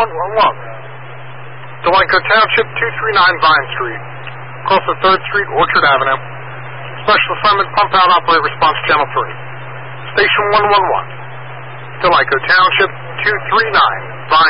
111. Delanco Township, 239 Vine Street. Across the 3rd Street, Orchard Avenue. Special assignment, pump out, operate response, channel 3. Station 111. Delanco Township, 239